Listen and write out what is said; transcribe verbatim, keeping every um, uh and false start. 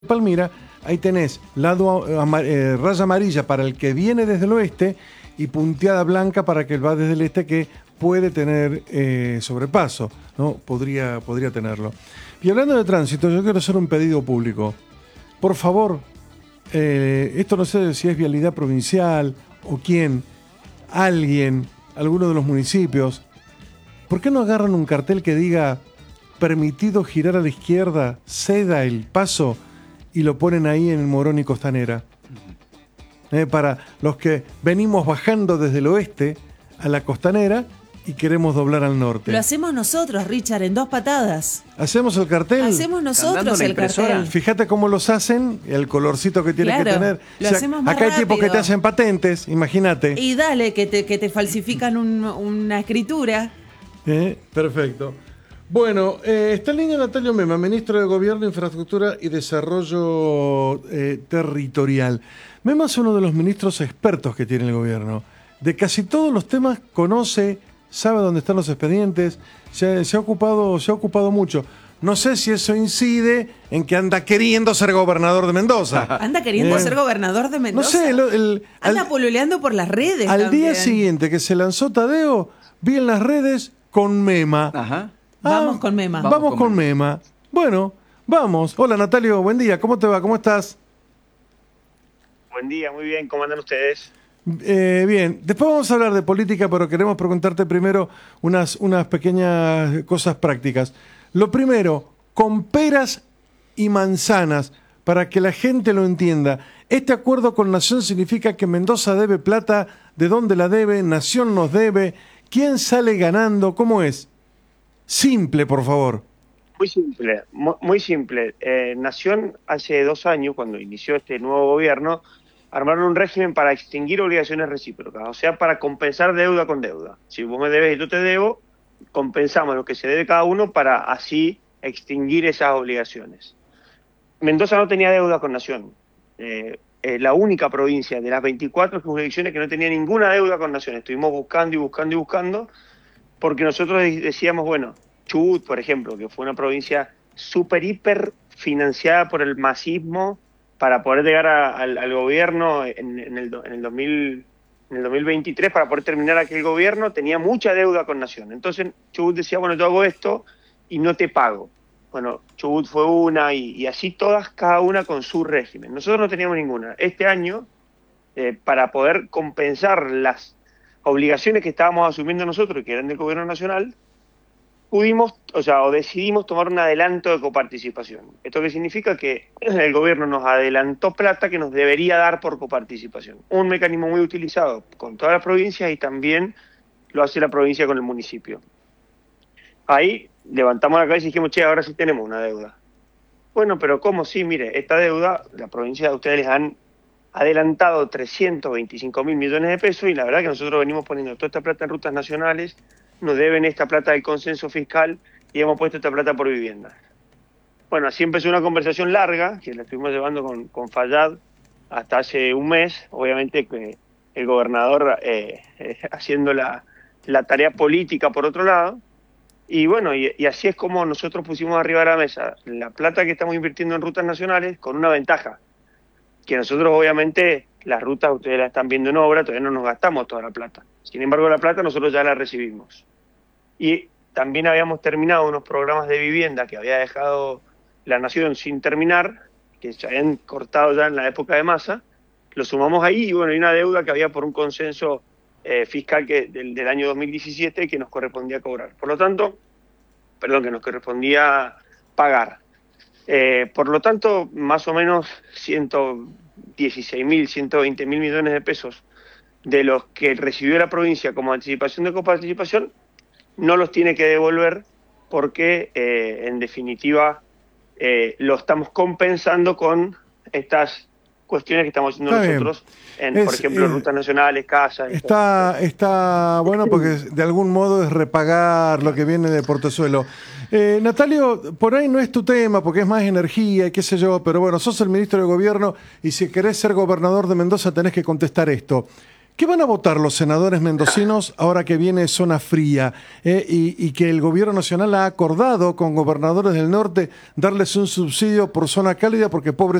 Palmira, ahí tenés lado ama, eh, raya amarilla para el que viene desde el oeste y punteada blanca para que va desde el este, que puede tener eh, sobrepaso, ¿no? Podría, podría tenerlo. Y hablando de tránsito, yo quiero hacer un pedido público. Por favor, eh, esto no sé si es Vialidad Provincial o quién, alguien, alguno de los municipios, ¿por qué no agarran un cartel que diga permitido girar a la izquierda, ceda el paso, y lo ponen ahí en Morón y Costanera? Eh, para los que venimos bajando desde el oeste a la Costanera y queremos doblar al norte. Lo hacemos nosotros, Richard, en dos patadas. ¿Hacemos el cartel? Hacemos nosotros el cartel. Fíjate cómo los hacen, el colorcito que tiene claro, que tener. Lo o sea, hacemos más acá hay tipos rápido. que te hacen patentes, imagínate. Y dale, que te, que te falsifican un, una escritura. Eh, perfecto. Bueno, eh, está en línea Natalio Mema, ministro de Gobierno, Infraestructura y Desarrollo eh, Territorial. Mema es uno de los ministros expertos que tiene el gobierno. De casi todos los temas conoce, sabe dónde están los expedientes, se, se, ha ocupado, se ha ocupado mucho. No sé si eso incide en que anda queriendo ser gobernador de Mendoza. ¿Anda queriendo eh, ser gobernador de Mendoza? No sé. El, el, anda al, pululeando por las redes Al también. día siguiente que se lanzó Tadeo, vi en las redes con Mema. Ajá. Ah, vamos con Mema. Vamos, vamos con, con Mema. Mema. Bueno, vamos. Hola Natalio, buen día. ¿Cómo te va? ¿Cómo estás? Buen día, muy bien. ¿Cómo andan ustedes? Eh, bien. Después vamos a hablar de política, pero queremos preguntarte primero unas, unas pequeñas cosas prácticas. Lo primero, con peras y manzanas, para que la gente lo entienda. Este acuerdo con Nación significa que Mendoza debe plata, ¿de dónde la debe? Nación nos debe. ¿Quién sale ganando? ¿Cómo es? Simple, por favor. Muy simple, muy, muy simple. Eh, Nación hace dos años, cuando inició este nuevo gobierno, armaron un régimen para extinguir obligaciones recíprocas, o sea, para compensar deuda con deuda. Si vos me debes y yo te debo, compensamos lo que se debe cada uno para así extinguir esas obligaciones. Mendoza no tenía deuda con Nación. Eh, es la única provincia de las veinticuatro jurisdicciones que no tenía ninguna deuda con Nación. Estuvimos buscando y buscando y buscando, porque nosotros decíamos, bueno, Chubut, por ejemplo, que fue una provincia súper, hiper financiada por el masismo para poder llegar a, al, al gobierno en, en, el, en, el dos mil, en el dos mil veintitrés, para poder terminar aquel gobierno, tenía mucha deuda con Nación. Entonces Chubut decía, bueno, yo hago esto y no te pago. Bueno, Chubut fue una y, y así todas, cada una con su régimen. Nosotros no teníamos ninguna. Este año, eh, para poder compensar las obligaciones que estábamos asumiendo nosotros, que eran del gobierno nacional, pudimos, o sea, o decidimos tomar un adelanto de coparticipación. Esto que significa que el gobierno nos adelantó plata que nos debería dar por coparticipación. Un mecanismo muy utilizado con todas las provincias y también lo hace la provincia con el municipio. Ahí levantamos la cabeza y dijimos, che, ahora sí tenemos una deuda. Bueno, pero ¿cómo? Sí, mire, esta deuda, la provincia de ustedes les han adelantado trescientos veinticinco mil millones de pesos y la verdad que nosotros venimos poniendo toda esta plata en rutas nacionales, nos deben esta plata del consenso fiscal y hemos puesto esta plata por vivienda. Bueno, así empezó una conversación larga que la estuvimos llevando con, con Fayad hasta hace un mes, obviamente que el gobernador eh, eh, haciendo la, la tarea política por otro lado, y bueno, y, y así es como nosotros pusimos arriba de la mesa la plata que estamos invirtiendo en rutas nacionales con una ventaja, que nosotros obviamente las rutas ustedes las están viendo en obra, todavía no nos gastamos toda la plata. Sin embargo, la plata nosotros ya la recibimos. Y también habíamos terminado unos programas de vivienda que había dejado la Nación sin terminar, que se habían cortado ya en la época de Massa, lo sumamos ahí y bueno, hay una deuda que había por un consenso eh, fiscal que del, del año dos mil diecisiete que nos correspondía cobrar. Por lo tanto, perdón, que nos correspondía pagar. Eh, por lo tanto, más o menos ciento dieciséis mil, ciento veinte mil millones de pesos de los que recibió la provincia como anticipación de coparticipación, no los tiene que devolver porque, eh, en definitiva, eh, lo estamos compensando con estas cuestiones que estamos haciendo está nosotros, en, es, por ejemplo, es, rutas nacionales, casas. Está, está bueno porque de algún modo es repagar lo que viene de Portezuelo. Eh, Natalio, por ahí no es tu tema porque es más energía y qué sé yo, pero bueno, sos el ministro de Gobierno y si querés ser gobernador de Mendoza tenés que contestar esto. ¿Qué van a votar los senadores mendocinos ahora que viene zona fría eh, y, y que el gobierno nacional ha acordado con gobernadores del norte darles un subsidio por zona cálida porque pobres